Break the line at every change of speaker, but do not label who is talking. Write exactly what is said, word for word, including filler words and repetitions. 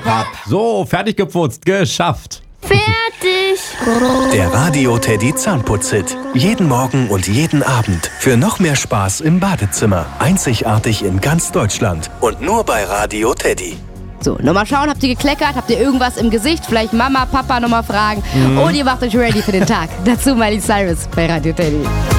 papp.
So, fertig geputzt, geschafft.
Fertig.
Der Radio Teddy Zahnputz-Hit. Jeden Morgen und jeden Abend. Für noch mehr Spaß im Badezimmer. Einzigartig in ganz Deutschland. Und nur bei Radio Teddy.
So, nochmal schauen, habt ihr gekleckert? Habt ihr irgendwas im Gesicht? Vielleicht Mama, Papa nochmal fragen. Mhm. Und ihr macht euch ready für den Tag. Dazu Miley Cyrus bei Radio Teddy.